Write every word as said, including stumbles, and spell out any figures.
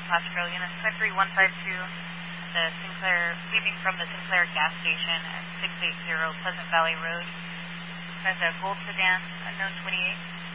Patrick Unit Country one five two, the Sinclair, leaving from the Sinclair gas station at six eighty Pleasant Valley Road. Has a gold sedan, unknown twenty-eight.